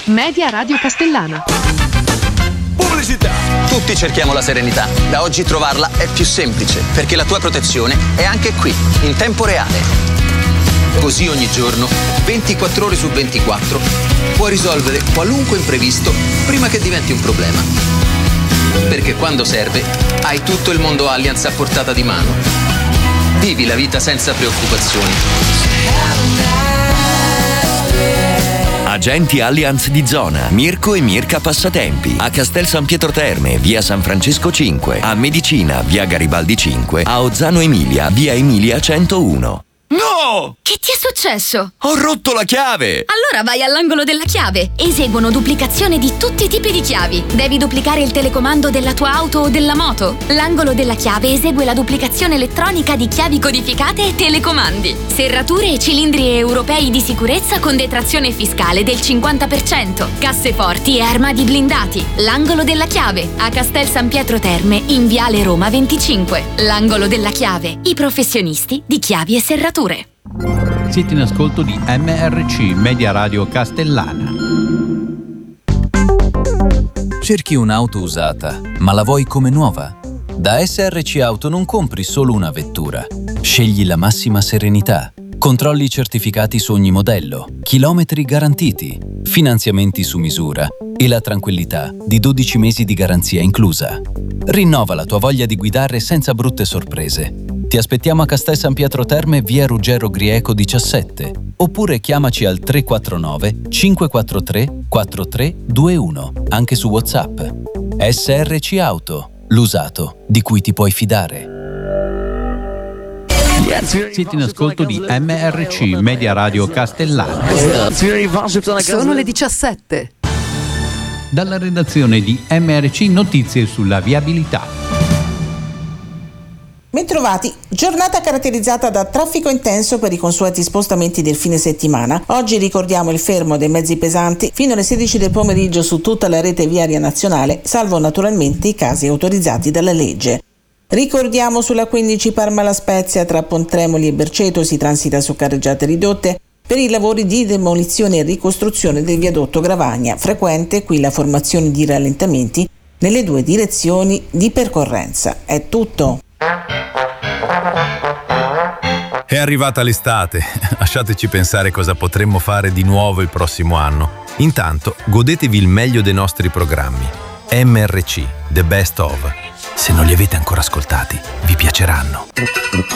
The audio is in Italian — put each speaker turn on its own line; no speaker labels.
Media Radio Castellana.
Pubblicità!
Tutti cerchiamo la serenità. Da oggi trovarla è più semplice, perché la tua protezione è anche qui, in tempo reale. Così ogni giorno, 24 ore su 24, puoi risolvere qualunque imprevisto prima che diventi un problema. Perché quando serve, hai tutto il mondo Allianz a portata di mano. Vivi la vita senza preoccupazioni.
Agenti Allianz di zona, Mirko e Mirka Passatempi, a Castel San Pietro Terme, via San Francesco 5, a Medicina, via Garibaldi 5, a Ozzano Emilia, via Emilia 101.
No!
Che ti è successo?
Ho rotto la chiave!
Allora vai all'angolo della chiave. Eseguono duplicazione di tutti i tipi di chiavi. Devi duplicare il telecomando della tua auto o della moto? L'angolo della chiave esegue la duplicazione elettronica di chiavi codificate e telecomandi. Serrature e cilindri europei di sicurezza con detrazione fiscale del 50%. Casseforti e armadi blindati. L'angolo della chiave a Castel San Pietro Terme in Viale Roma 25. L'angolo della chiave. I professionisti di chiavi e serrature.
Siete in ascolto di MRC Media Radio Castellana.
Cerchi un'auto usata, ma la vuoi come nuova? Da SRC Auto non compri solo una vettura. Scegli la massima serenità. Controlli certificati su ogni modello, chilometri garantiti, finanziamenti su misura e la tranquillità di 12 mesi di garanzia inclusa. Rinnova la tua voglia di guidare senza brutte sorprese. Ti aspettiamo a Castel San Pietro Terme, via Ruggero Grieco 17, oppure chiamaci al 349 543 4321, anche su WhatsApp. SRC Auto, l'usato di cui ti puoi fidare.
Siete in ascolto di MRC Media Radio Castellana.
Sono le 17.
Dalla redazione di MRC Notizie sulla viabilità.
Bentrovati, giornata caratterizzata da traffico intenso per i consueti spostamenti del fine settimana. Oggi ricordiamo il fermo dei mezzi pesanti fino alle 16 del pomeriggio su tutta la rete viaria nazionale, salvo naturalmente i casi autorizzati dalla legge. Ricordiamo sulla 15 Parma-La Spezia tra Pontremoli e Berceto si transita su carreggiate ridotte per i lavori di demolizione e ricostruzione del viadotto Gravagna. Frequente qui la formazione di rallentamenti nelle due direzioni di percorrenza. È tutto.
È arrivata l'estate, lasciateci pensare cosa potremmo fare di nuovo il prossimo anno. Intanto, godetevi il meglio dei nostri programmi. MRC, The Best Of. Se non li avete ancora ascoltati, vi piaceranno.